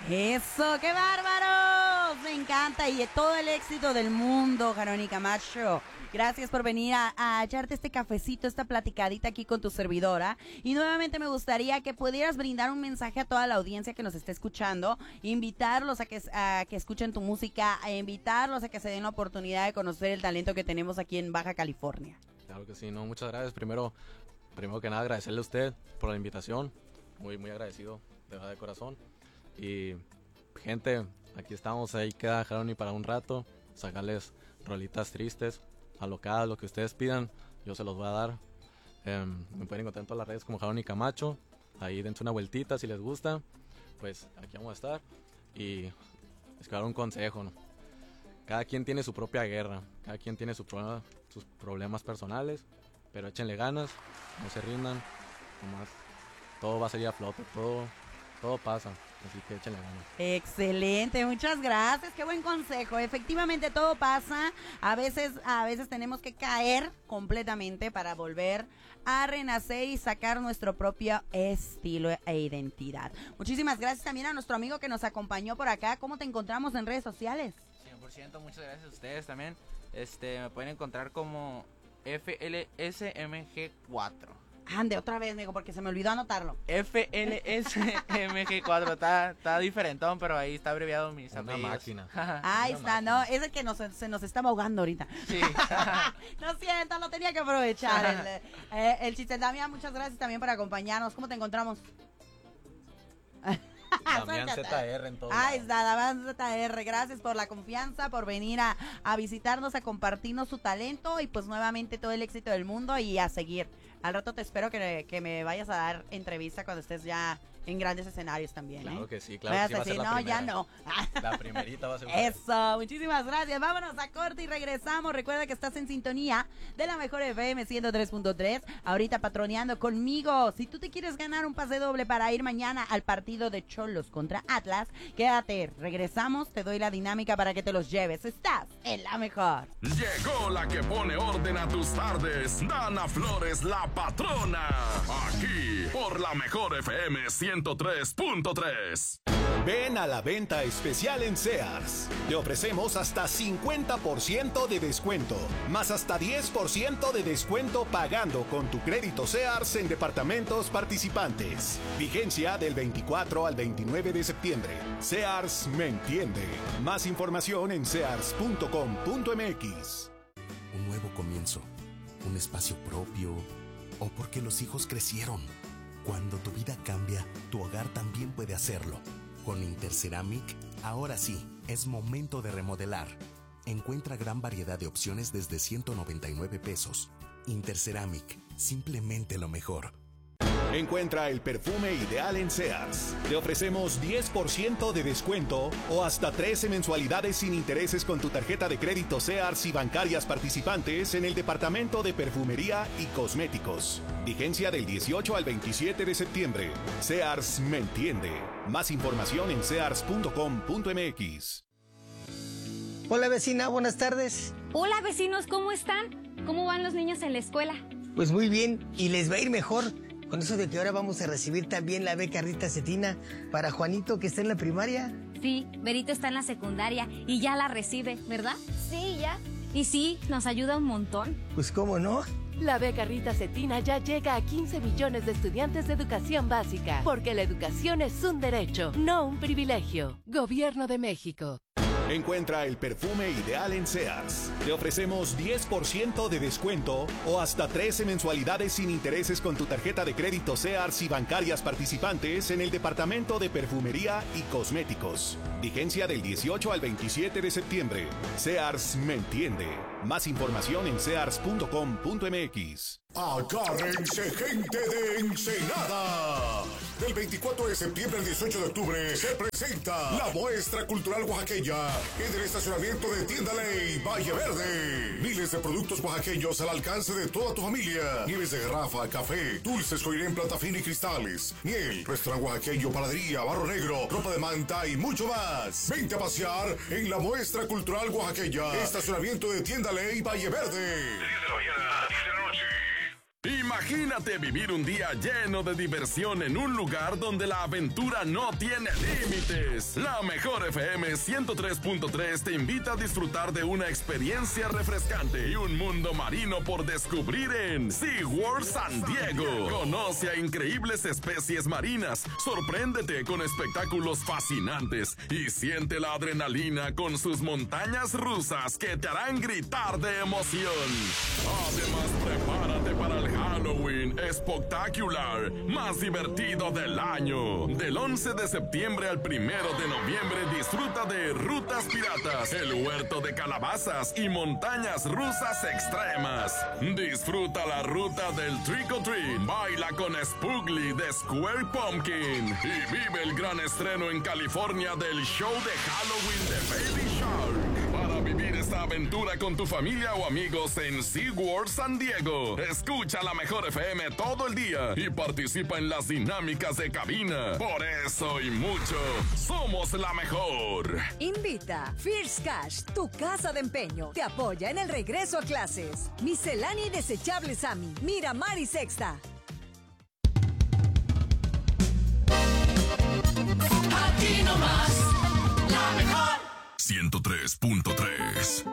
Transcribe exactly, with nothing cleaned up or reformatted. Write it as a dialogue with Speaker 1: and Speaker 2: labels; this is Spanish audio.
Speaker 1: Eso, qué bárbaros, me encanta y todo el éxito del mundo, Jaroni Camacho. Gracias por venir a, a echarte este cafecito, esta platicadita aquí con tu servidora. Y nuevamente me gustaría que pudieras brindar un mensaje a toda la audiencia que nos esté escuchando, invitarlos a que, a que escuchen tu música, a invitarlos a que se den la oportunidad de conocer el talento que tenemos aquí en Baja California.
Speaker 2: Claro que sí, no, muchas gracias. Primero, primero que nada agradecerle a usted por la invitación, muy, muy agradecido, de verdad de corazón. Y gente, aquí estamos, ahí queda Jaroni para un rato, sacarles rolitas tristes, alocadas, lo que ustedes pidan, yo se los voy a dar. Eh, me pueden encontrar en todas las redes como Jaroni Camacho, ahí dense una vueltita si les gusta, pues aquí vamos a estar. Y les quiero dar un consejo, ¿no? Cada quien tiene su propia guerra, cada quien tiene su problema, sus problemas personales, pero échenle ganas, no se rindan, nomás todo va a salir a flote, todo, todo pasa. Así que échenle ganas.
Speaker 1: Excelente, muchas gracias, qué buen consejo. Efectivamente todo pasa, a veces, a veces tenemos que caer completamente para volver a renacer y sacar nuestro propio estilo e identidad. Muchísimas gracias también a nuestro amigo que nos acompañó por acá. ¿Cómo te encontramos en redes sociales?
Speaker 3: cien por ciento, muchas gracias a ustedes también. Este, me pueden encontrar como F L S M G cuatro.
Speaker 1: Ande, otra vez, amigo, porque se me olvidó anotarlo.
Speaker 3: F L S M G cuatro, está, está diferentón, pero ahí está abreviado mis
Speaker 2: Una
Speaker 3: apellidos.
Speaker 2: máquina.
Speaker 1: Ahí
Speaker 2: Una
Speaker 1: está,
Speaker 2: máquina.
Speaker 1: ¿no? Es el que nos, se nos está ahogando ahorita.
Speaker 3: Sí.
Speaker 1: Lo siento, lo tenía que aprovechar. El, eh, el chiste. Damián, muchas gracias también por acompañarnos. ¿Cómo te encontramos?
Speaker 2: Damián Z R en todo.
Speaker 1: Ahí está, Damián Z R. Gracias por la confianza, por venir a, a visitarnos, a compartirnos su talento y pues nuevamente todo el éxito del mundo y a seguir. Al rato te espero que, que me vayas a dar entrevista cuando estés ya en grandes escenarios también.
Speaker 2: Claro
Speaker 1: ¿eh?
Speaker 2: que sí, claro
Speaker 1: Vayas
Speaker 2: que sí, va
Speaker 1: a
Speaker 2: a ser
Speaker 1: decir,
Speaker 2: la
Speaker 1: no,
Speaker 2: primera.
Speaker 1: ya no.
Speaker 2: La primerita va a ser.
Speaker 1: Eso, muchísimas gracias. Vámonos a corte y regresamos. Recuerda que estás en sintonía de la mejor F M ciento tres punto tres. Ahorita patroneando conmigo. Si tú te quieres ganar un pase doble para ir mañana al partido de Cholos contra Atlas, quédate. Regresamos, te doy la dinámica para que te los lleves. Estás en la mejor.
Speaker 4: Llegó la que pone orden a tus tardes. Dana Flores, la patrona. Aquí, por la mejor F M ciento tres punto tres.
Speaker 5: Ven a la venta especial en Sears. Te ofrecemos hasta cincuenta por ciento de descuento, más hasta diez por ciento de descuento pagando con tu crédito Sears en departamentos participantes. Vigencia del veinticuatro al veintinueve de septiembre. Sears me entiende. Más información en sears punto com punto m x.
Speaker 6: Un nuevo comienzo, un espacio propio, o porque los hijos crecieron. Cuando tu vida cambia, tu hogar también puede hacerlo. Con Interceramic, ahora sí, es momento de remodelar. Encuentra gran variedad de opciones desde ciento noventa y nueve pesos. Interceramic, simplemente lo mejor.
Speaker 5: Encuentra el perfume ideal en Sears. Te ofrecemos diez por ciento de descuento o hasta trece mensualidades sin intereses con tu tarjeta de crédito Sears y bancarias participantes en el departamento de perfumería y cosméticos. Vigencia del dieciocho al veintisiete de septiembre. Sears me entiende. Más información en sears punto com punto m x.
Speaker 7: Hola vecina, buenas tardes.
Speaker 8: Hola vecinos, ¿cómo están? ¿Cómo van los niños en la escuela?
Speaker 7: Pues muy bien, y les va a ir mejor. Con eso de que ahora vamos a recibir también la beca Rita Cetina para Juanito que está en la primaria.
Speaker 8: Sí, Berito está en la secundaria y ya la recibe, ¿verdad? Sí, ya. Y sí, nos ayuda un montón.
Speaker 7: Pues cómo no.
Speaker 9: La beca Rita Cetina ya llega a quince millones de estudiantes de educación básica, porque la educación es un derecho, no un privilegio. Gobierno de México.
Speaker 5: Encuentra el perfume ideal en Sears. Te ofrecemos diez por ciento de descuento o hasta trece mensualidades sin intereses con tu tarjeta de crédito Sears y bancarias participantes en el departamento de perfumería y cosméticos. Vigencia del dieciocho al veintisiete de septiembre. Sears me entiende. Más información en sears punto com punto m x.
Speaker 4: Agárrense, gente de Ensenada. Del veinticuatro de septiembre al dieciocho de octubre se presenta la muestra cultural oaxaqueña en el estacionamiento de Tienda Ley Valle Verde. Miles de productos oaxaqueños al alcance de toda tu familia. Nieves de garrafa, café, dulces con en plata fina y cristales, miel, restaurante oaxaqueño, panadería, barro negro, ropa de manta y mucho más. Vente a pasear en la muestra cultural oaxaqueña. Estacionamiento de Tienda Ley Valle Verde. diez de la mañana, diez de la noche. Y
Speaker 10: Imagínate vivir un día lleno de diversión en un lugar donde la aventura no tiene límites. La mejor F M ciento tres punto tres te invita a disfrutar de una experiencia refrescante y un mundo marino por descubrir en SeaWorld San Diego. Conoce a increíbles especies marinas, sorpréndete con espectáculos fascinantes y siente la adrenalina con sus montañas rusas que te harán gritar de emoción. Además, prepárate para el Halloween Spectacular más divertido del año. Del once de septiembre al primero de noviembre disfruta de Rutas Piratas, el huerto de calabazas y montañas rusas extremas. Disfruta la ruta del Trick or Treat, baila con Spoogly de Square Pumpkin y vive el gran estreno en California del show de Halloween de Baby Shark. Para vivir esta aventura con tu familia o amigos en SeaWorld San Diego, escucha la mejor F M todo el día y participa en las dinámicas de cabina. Por eso y mucho, somos la mejor.
Speaker 11: Invita First Cash, tu casa de empeño. Te apoya en el regreso a clases. Miscelánea y desechable Sammy, Miramar y Sexta.
Speaker 12: Aquí nomás, la mejor.
Speaker 10: ciento tres punto tres